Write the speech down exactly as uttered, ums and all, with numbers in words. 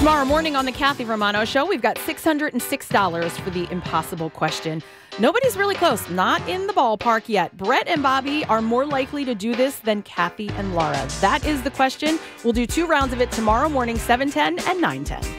Tomorrow morning on the Kathy Romano Show, we've got six hundred six dollars for the impossible question. Nobody's really close, not in the ballpark yet. Brett and Bobby are more likely to do this than Kathy and Laura. That is the question. We'll do two rounds of it tomorrow morning, seven ten and nine ten.